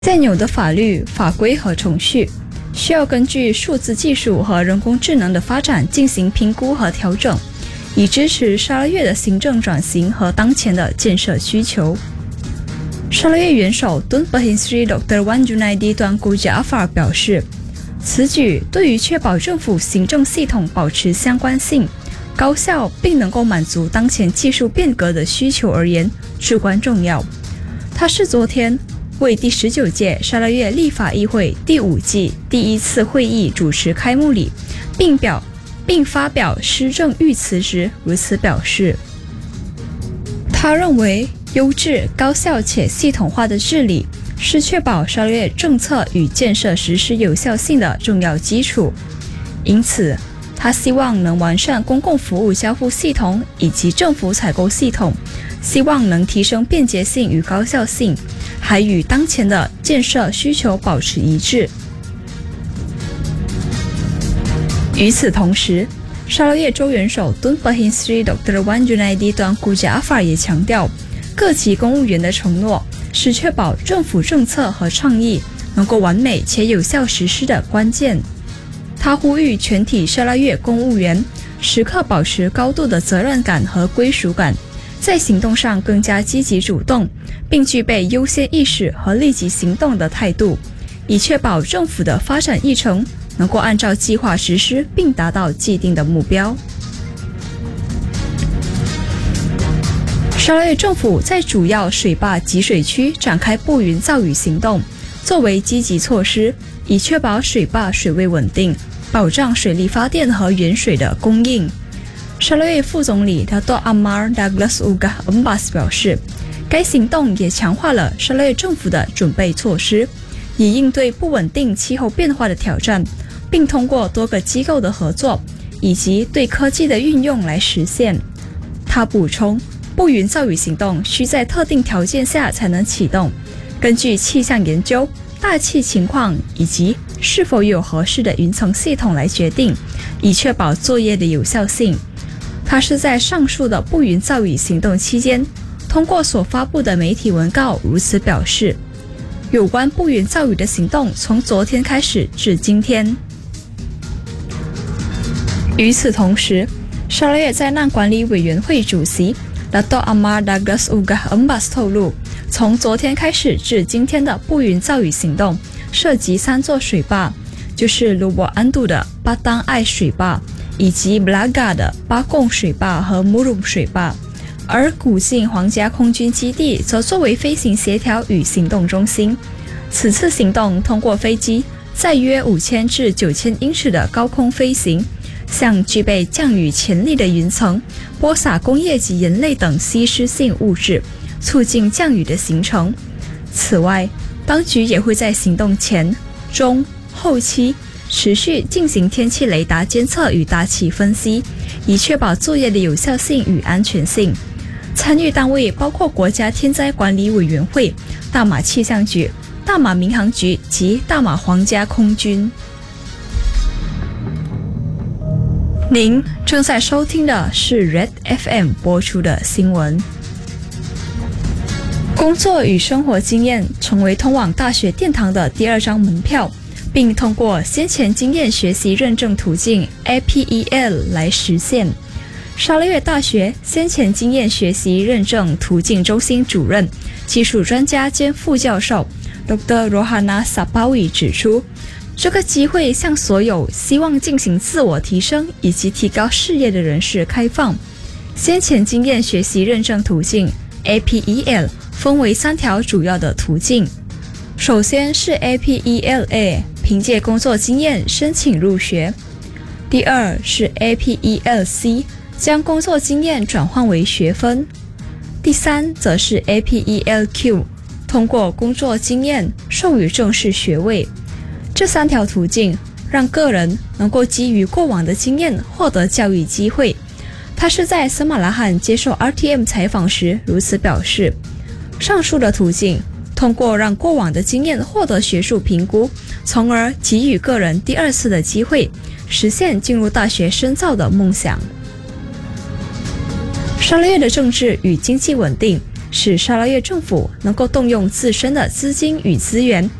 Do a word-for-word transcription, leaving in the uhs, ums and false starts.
现有的法律、法规和程序需要根据数字技术和人工智能的发展进行评估和调整，以支持沙拉越的行政转型和当前的建设需求。沙拉越元首敦巴辛斯 Doktor Wan Junaidi Tuanku Jaafar 表示，此举对于确保政府行政系统保持相关性、高效并能够满足当前技术变革的需求而言至关重要。他是昨天为第十九届沙拉越立法议会第五季第一次会议主持开幕礼，并表并发表施政预词时如此表示。他认为优质、高效且系统化的治理是确保沙拉越政策与建设实施有效性的重要基础，因此他希望能完善公共服务交付系统以及政府采购系统，希望能提升便捷性与高效性，还与当前的建设需求保持一致。与此同时，沙拉越州元首敦巴辛斯 Doktor Wan Junaidi Tuanku Jaafar 也强调，各级公务员的承诺是确保政府政策和倡议能够完美且有效实施的关键。他呼吁全体沙拉越公务员时刻保持高度的责任感和归属感，在行动上更加积极主动，并具备优先意识和立即行动的态度，以确保政府的发展议程能够按照计划实施并达到既定的目标。沙拉越政府在主要水坝集水区展开布云造雨行动，作为积极措施，以确保水坝水位稳定，保障水力发电和原水的供应。沙拉越副总理 Dato' Amar Douglas Ugah Embas 表示，该行动也强化了沙拉越政府的准备措施，以应对不稳定气候变化的挑战，并通过多个机构的合作以及对科技的运用来实现。他补充，布云造雨行动需在特定条件下才能启动，根据气象研究、大气情况以及是否有合适的云层系统来决定，以确保作业的有效性。他是在上述的布云造雨行动期间，通过所发布的媒体文告如此表示。有关布云造雨的行动从昨天开始至今天。与此同时，沙拉越灾难管理委员会主席 Dato' Amar Douglas Ugah Embas 透露，从昨天开始至今天的布云造雨行动涉及三座水坝，就是 Lubuk Andu 的巴当爱水坝，以及 Belaga 的巴贡水坝和 Murum 水坝。而古晋皇家空军基地则作为飞行协调与行动中心。此次行动通过飞机在约五千至九千英尺的高空飞行，向具备降雨潜力的云层播撒工业及盐类等稀释性物质，促进降雨的形成。此外，当局也会在行动前、中、后期持续进行天气雷达监测与大气分析，以确保作业的有效性与安全性。参与单位包括国家天灾管理委员会、大马气象局、大马民航局及大马皇家空军。您正在收听的是 Red F M 播出的新闻。工作与生活经验成为通往大学殿堂的第二张门票，并通过先前经验学习认证途径 A P E L 来实现。沙拉越大学先前经验学习认证途径中心主任、技术专家兼副教授 Doktor Rohana Sapawi 指出，这个机会向所有希望进行自我提升以及提高事业的人士开放。先前经验学习认证途径 A P E L 分为三条主要的途径。首先是 A P E L A， 凭借工作经验申请入学。第二是 A P E L C， 将工作经验转换为学分。第三则是 A P E L Q， 通过工作经验授予正式学位。这三条途径让个人能够基于过往的经验获得教育机会。他是在斯马拉罕接受 R T M 采访时如此表示。上述的途径通过让过往的经验获得学术评估，从而给予个人第二次的机会，实现进入大学深造的梦想。沙拉越的政治与经济稳定使沙捞越政府能够动用自身的资金与资源，